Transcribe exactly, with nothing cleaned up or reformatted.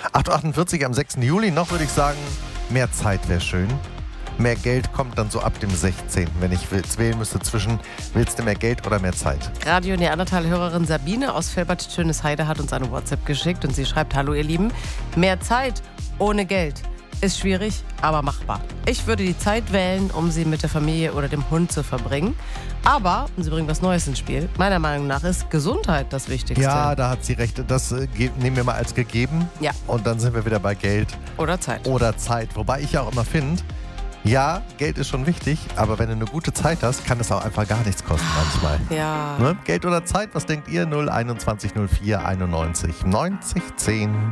acht Uhr achtundvierzig am sechsten Juli. Noch würde ich sagen, mehr Zeit wäre schön. Mehr Geld kommt dann so ab dem sechzehnten Wenn ich wählen müsste zwischen, willst du mehr Geld oder mehr Zeit? Radio Neandertal-Hörerin Sabine aus Felbert-Schönesheide hat uns eine WhatsApp geschickt und sie schreibt: Hallo ihr Lieben, mehr Zeit ohne Geld ist schwierig, aber machbar. Ich würde die Zeit wählen, um sie mit der Familie oder dem Hund zu verbringen. Aber, und sie bringt was Neues ins Spiel, meiner Meinung nach ist Gesundheit das Wichtigste. Ja, da hat sie recht. Das äh, ge- nehmen wir mal als gegeben. Ja. Und dann sind wir wieder bei Geld Oder Zeit. oder Zeit. Wobei ich ja auch immer finde, ja, Geld ist schon wichtig, aber wenn du eine gute Zeit hast, kann es auch einfach gar nichts kosten manchmal. Ja. Ne? Geld oder Zeit, was denkt ihr? null einundzwanzig null vier einundneunzig neunzig zehn